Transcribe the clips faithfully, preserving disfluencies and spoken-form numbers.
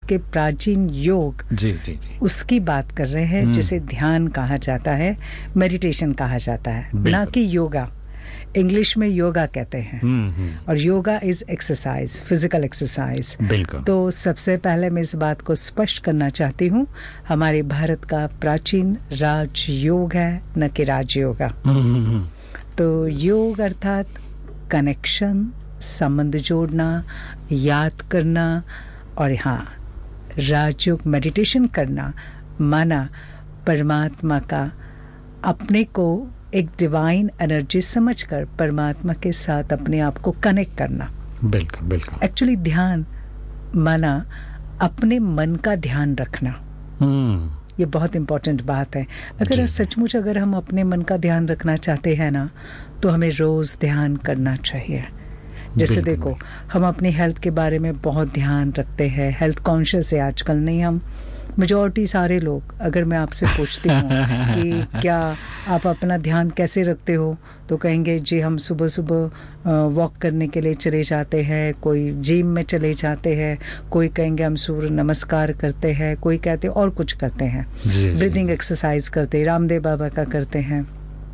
के प्राचीन योग जी जी जी उसकी बात कर रहे हैं, जिसे ध्यान कहा जाता है, मेडिटेशन कहा जाता है, ना कि योगा। इंग्लिश में योगा कहते हैं और yoga is exercise, physical exercise. तो सबसे पहले मैं इस बात को स्पष्ट करना चाहती हूँ, हमारे भारत का प्राचीन राजयोग है, न कि राजयोगा। तो योग अर्थात कनेक्शन, संबंध जोड़ना, याद करना, और हाँ, राजयोग मेडिटेशन करना माना परमात्मा का, अपने को एक डिवाइन एनर्जी समझकर परमात्मा के साथ अपने आप को कनेक्ट करना। बिल्कुल बिल्कुल। एक्चुअली ध्यान माना अपने मन का ध्यान रखना। hmm. ये बहुत इंपॉर्टेंट बात है। अगर सचमुच अगर हम अपने मन का ध्यान रखना चाहते हैं ना, तो हमें रोज ध्यान करना चाहिए। जैसे देखो, हम अपनी हेल्थ के बारे में बहुत ध्यान रखते हैं, हेल्थ कॉन्शियस है आजकल, नहीं हम मेजॉरिटी सारे लोग। अगर मैं आपसे पूछती हूँ कि क्या आप अपना ध्यान कैसे रखते हो, तो कहेंगे जी हम सुबह सुबह वॉक करने के लिए चले जाते हैं, कोई जिम में चले जाते हैं, कोई कहेंगे हम सूर्य नमस्कार करते हैं, कोई कहते और कुछ करते हैं, ब्रीदिंग एक्सरसाइज करते, रामदेव बाबा का करते हैं।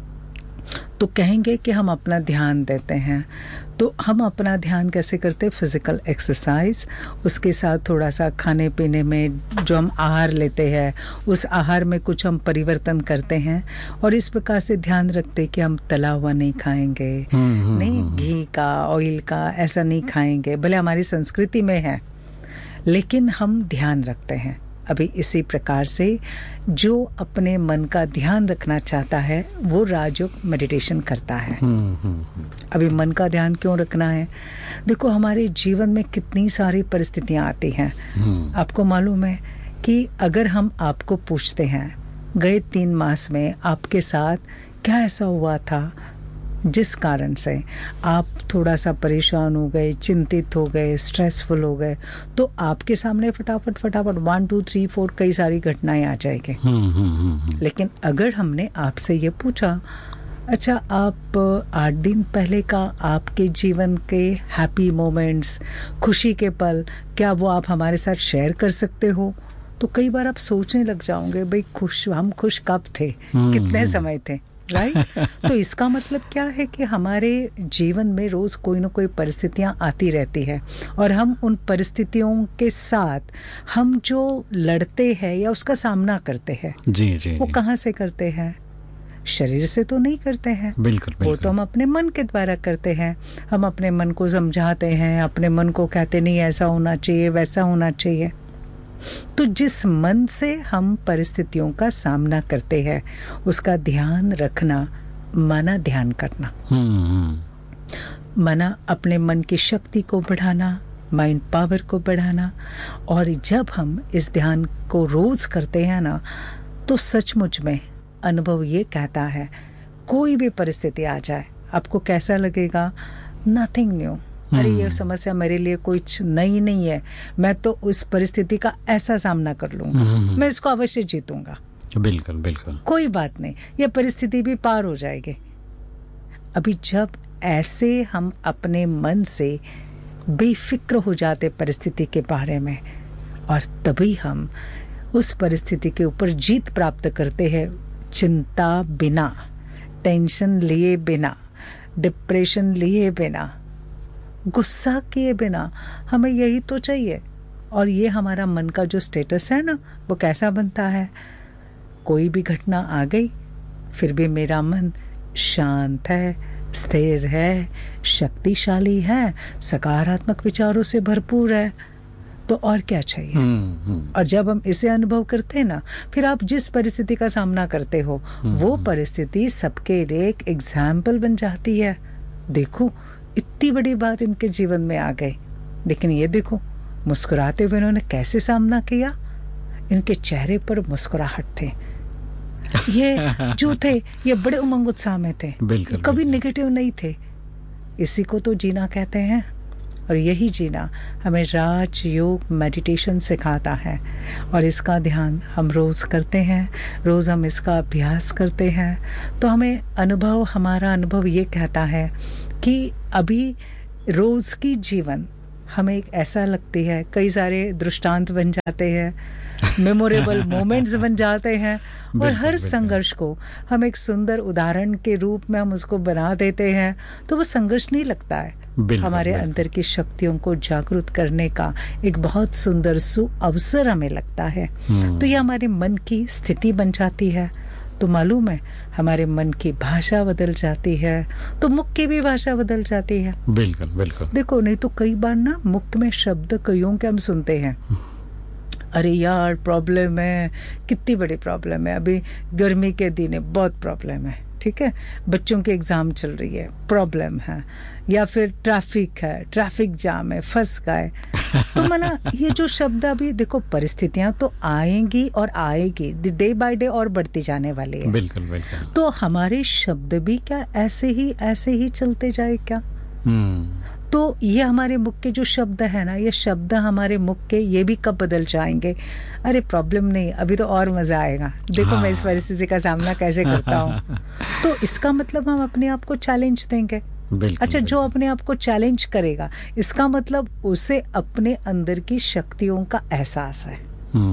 तो कहेंगे कि हम अपना ध्यान देते हैं। तो हम अपना ध्यान कैसे करते हैं? फिजिकल एक्सरसाइज, उसके साथ थोड़ा सा खाने पीने में जो हम आहार लेते हैं, उस आहार में कुछ हम परिवर्तन करते हैं, और इस प्रकार से ध्यान रखते कि हम तला हुआ नहीं खाएंगे, नहीं घी का, ऑयल का ऐसा नहीं खाएंगे, भले हमारी संस्कृति में है, लेकिन हम ध्यान रखते हैं। अभी इसी प्रकार से जो अपने मन का ध्यान रखना चाहता है वो राजयोग मेडिटेशन करता है। अभी मन का ध्यान क्यों रखना है? देखो, हमारे जीवन में कितनी सारी परिस्थितियां आती हैं। आपको मालूम है कि अगर हम आपको पूछते हैं गए तीन मास में आपके साथ क्या ऐसा हुआ था जिस कारण से आप थोड़ा सा परेशान हो गए, चिंतित हो गए, स्ट्रेसफुल हो गए, तो आपके सामने फटाफट फटाफट वन टू थ्री फोर कई सारी घटनाएं आ जाएंगी। लेकिन अगर हमने आपसे ये पूछा, अच्छा आप आठ दिन पहले का आपके जीवन के हैप्पी मोमेंट्स, खुशी के पल, क्या वो आप हमारे साथ शेयर कर सकते हो? तो कई बार आप सोचने लग जाओगे, भाई खुश हम खुश कब थे, कितने समय थे, राइट right? तो इसका मतलब क्या है कि हमारे जीवन में रोज कोई ना कोई परिस्थितियां आती रहती है, और हम उन परिस्थितियों के साथ हम जो लड़ते हैं या उसका सामना करते हैं, जी जी वो कहाँ से करते हैं? शरीर से तो नहीं करते हैं। बिल्कुल, बिल्कुल। वो तो हम अपने मन के द्वारा करते हैं। हम अपने मन को समझाते हैं, अपने मन को कहते नहीं ऐसा होना चाहिए, वैसा होना चाहिए। तो जिस मन से हम परिस्थितियों का सामना करते हैं उसका ध्यान रखना माना ध्यान करना, माना अपने मन की शक्ति को बढ़ाना, माइंड पावर को बढ़ाना। और जब हम इस ध्यान को रोज करते हैं ना, तो सचमुच में अनुभव ये कहता है कोई भी परिस्थिति आ जाए आपको कैसा लगेगा? Nothing new. अरे ये समस्या मेरे लिए कुछ नई नहीं है, मैं तो उस परिस्थिति का ऐसा सामना कर लूंगा, मैं इसको अवश्य जीतूंगा। बिल्कुल बिल्कुल, कोई बात नहीं, ये परिस्थिति भी पार हो जाएगी। अभी जब ऐसे हम अपने मन से बेफिक्र हो जाते परिस्थिति के बारे में, और तभी हम उस परिस्थिति के ऊपर जीत प्राप्त करते हैं, चिंता बिना, टेंशन लिए बिना, डिप्रेशन लिए बिना, गुस्सा किए बिना। हमें यही तो चाहिए। और ये हमारा मन का जो स्टेटस है ना, वो कैसा बनता है? कोई भी घटना आ गई फिर भी मेरा मन शांत है, स्थिर है, शक्तिशाली है, सकारात्मक विचारों से भरपूर है। तो और क्या चाहिए? हुँ, हुँ. और जब हम इसे अनुभव करते हैं ना, फिर आप जिस परिस्थिति का सामना करते हो हुँ, वो परिस्थिति सबके लिए एक एग्जाम्पल बन जाती है। देखो इतनी बड़ी बात इनके जीवन में आ गई, लेकिन ये देखो मुस्कुराते हुए इन्होंने कैसे सामना किया। इनके चेहरे पर मुस्कुराहट थे, ये जो थे ये बड़े उमंग उत्साह में थे, बिल्कुल, कभी नेगेटिव नहीं थे। इसी को तो जीना कहते हैं। और यही जीना हमें राजयोग मेडिटेशन सिखाता है, और इसका ध्यान हम रोज करते हैं, रोज हम इसका अभ्यास करते हैं। तो हमें अनुभव, हमारा अनुभव ये कहता है कि अभी रोज की जीवन हमें एक ऐसा लगती है, कई सारे दृष्टांत बन जाते हैं, मेमोरेबल मोमेंट्स बन जाते हैं, और हर संघर्ष को हम एक सुंदर उदाहरण के रूप में हम उसको बना देते हैं, तो वो संघर्ष नहीं लगता है। हमारे अंदर की शक्तियों को जागृत करने का एक बहुत सुंदर सु अवसर हमें लगता है। तो ये हमारे मन की स्थिति बन जाती है। तो मालूम है, हमारे मन की भाषा बदल जाती है, तो मुख की भी भाषा बदल जाती है। बिल्कुल बिल्कुल। देखो, नहीं तो कई बार ना मुख में शब्द कईयों के हम सुनते हैं, अरे यार प्रॉब्लम है, कितनी बड़ी प्रॉब्लम है, अभी गर्मी के दिन है, बहुत प्रॉब्लम है, ठीक है, बच्चों के एग्जाम चल रही है, प्रॉब्लम है, या फिर ट्रैफिक है, ट्रैफिक जाम है, फंस गए। तो मना ये जो शब्द, अभी देखो परिस्थितियां तो आएंगी और आएगी, डे बाय डे और बढ़ती जाने वाली है। बिल्कुल बिल्कुल। तो हमारे शब्द भी क्या ऐसे ही ऐसे ही चलते जाए क्या? हम्म। तो ये हमारे मुख के जो शब्द है ना, ये शब्द हमारे मुख के, ये भी कब बदल जाएंगे? अरे प्रॉब्लम नहीं, अभी तो और मजा आएगा, देखो हाँ। मैं इस परिस्थिति का सामना कैसे करता हूँ। तो इसका मतलब हम अपने आप को चैलेंज देंगे। अच्छा, जो अपने आप को चैलेंज करेगा, इसका मतलब उसे अपने अंदर की शक्तियों का एहसास है,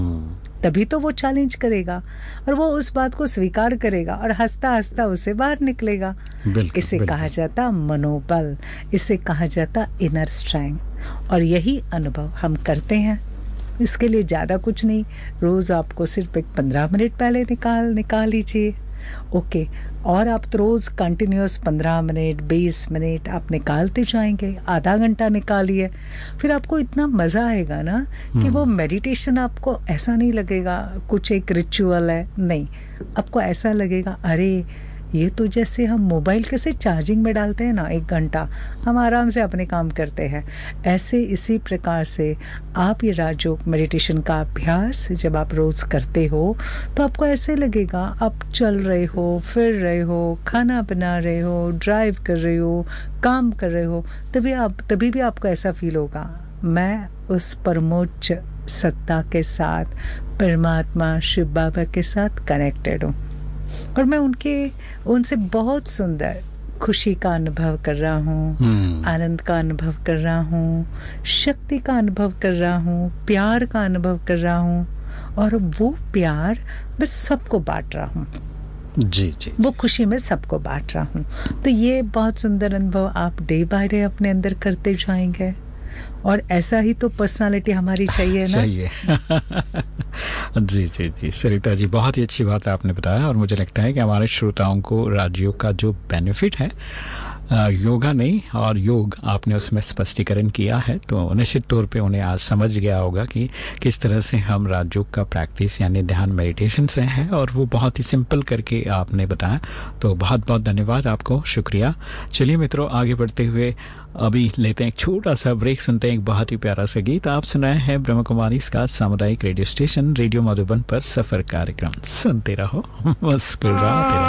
तभी तो वो चैलेंज करेगा, और वो उस बात को स्वीकार करेगा और हंसता हंसता उसे बाहर निकलेगा। इसे कहा जाता मनोबल, इसे कहा जाता इनर स्ट्रेंथ। और यही अनुभव हम करते हैं। इसके लिए ज़्यादा कुछ नहीं, रोज़ आपको सिर्फ एक पंद्रह मिनट पहले निकाल निकाल लीजिए, ओके। और आप तो रोज़ कंटिन्यूस पंद्रह मिनट बीस मिनट आप निकालते जाएंगे, आधा घंटा निकालिए, फिर आपको इतना मज़ा आएगा ना कि वो मेडिटेशन आपको ऐसा नहीं लगेगा कुछ एक रिचुअल है, नहीं, आपको ऐसा लगेगा अरे ये तो जैसे हम मोबाइल कैसे चार्जिंग में डालते हैं ना, एक घंटा हम आराम से अपने काम करते हैं, ऐसे इसी प्रकार से आप ये राजयोग मेडिटेशन का अभ्यास जब आप रोज़ करते हो तो आपको ऐसे लगेगा आप चल रहे हो, फिर रहे हो, खाना बना रहे हो, ड्राइव कर रहे हो, काम कर रहे हो, तभी आप तभी भी आपको ऐसा फील होगा मैं उस परमोच्च सत्ता के साथ, परमात्मा शिव बाबा के साथ कनेक्टेड हूँ, और मैं उनके उनसे बहुत सुंदर खुशी का अनुभव कर रहा हूँ, hmm. आनंद का अनुभव कर रहा हूँ, शक्ति का अनुभव कर रहा हूँ, प्यार का अनुभव कर रहा हूँ, और वो प्यार मैं सबको बांट रहा हूँ। जी जी। वो खुशी में सबको बांट रहा हूँ। तो ये बहुत सुंदर अनुभव आप डे बाय डे अपने अंदर करते जाएंगे, और ऐसा ही तो पर्सनालिटी हमारी चाहिए ना। चाहिए। जी जी जी सरिता जी, बहुत ही अच्छी बात आपने बताया, और मुझे लगता है कि हमारे श्रोताओं को राजयोग का जो बेनिफिट है, योगा नहीं और योग आपने उसमें स्पष्टीकरण किया है, तो निश्चित तौर पे उन्हें आज समझ गया होगा कि किस तरह से हम राजयोग का प्रैक्टिस यानी ध्यान मेडिटेशन से है, और वो बहुत ही सिंपल करके आपने बताया। तो बहुत बहुत धन्यवाद आपको, शुक्रिया। चलिए मित्रों, आगे बढ़ते हुए अभी लेते हैं एक छोटा सा ब्रेक, सुनते हैं एक बहुत ही प्यारा सा गीत। आप सुनाए हैं ब्रह्म कुमारी इसका सामुदायिक रेडियो स्टेशन रेडियो मधुबन पर सफर कार्यक्रम। सुनते रहो, मुस्कुराते रहो।